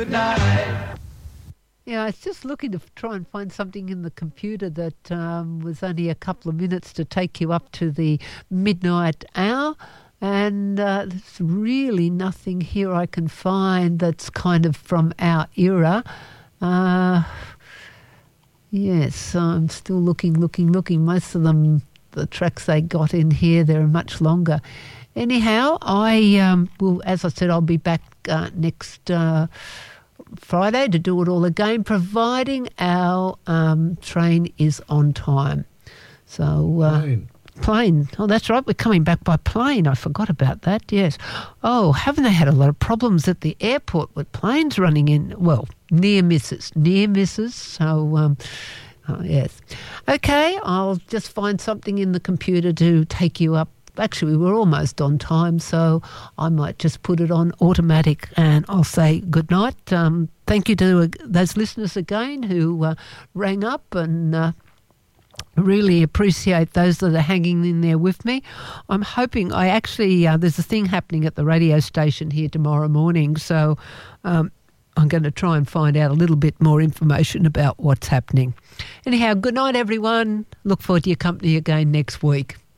Good night. Yeah, I was just looking to try and find something in the computer that was only a couple of minutes to take you up to the midnight hour. And there's really nothing here I can find that's kind of from our era. Yes, I'm still looking. Most of them, the tracks they got in here, they're much longer. Anyhow, I will, as I said, I'll be back next Friday to do it all again, providing our train is on time. So, plane. Oh, that's right. We're coming back by plane. I forgot about that. Yes. Oh, haven't they had a lot of problems at the airport with planes running in? Well, near misses. So, yes. Okay, I'll just find something in the computer to take you up. Actually, we're almost on time, so I might just put it on automatic and I'll say good night. Thank you to those listeners again who rang up, and really appreciate those that are hanging in there with me. I'm hoping there's a thing happening at the radio station here tomorrow morning, so I'm going to try and find out a little bit more information about what's happening. Anyhow, good night, everyone. Look forward to your company again next week.